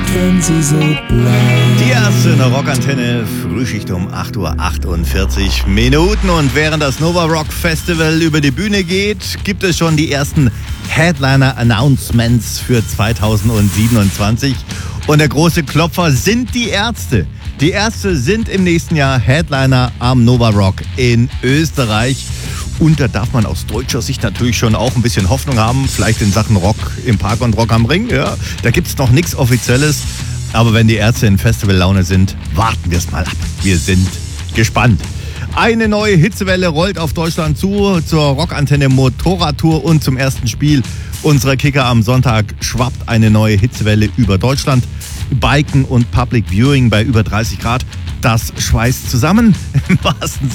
wenn sie so bleibt. Die erste Rockantenne, Frühschicht um 8:48 Uhr. Und während das Nova Rock Festival über die Bühne geht, gibt es schon die ersten Headliner-Announcements für 2027. Und der große Klopfer sind die Ärzte. Die Ärzte sind im nächsten Jahr Headliner am Nova Rock in Österreich. Und da darf man aus deutscher Sicht natürlich schon auch ein bisschen Hoffnung haben, vielleicht in Sachen Rock im Park und Rock am Ring. Ja, da gibt es noch nichts Offizielles. Aber wenn die Ärzte in Festivallaune sind, warten wir es mal ab. Wir sind gespannt. Eine neue Hitzewelle rollt auf Deutschland zu, zur Rockantenne Motorradtour und zum ersten Spiel unserer Kicker am Sonntag schwappt eine neue Hitzewelle über Deutschland. Biken und Public Viewing bei über 30 Grad, das schweißt zusammen im wahrsten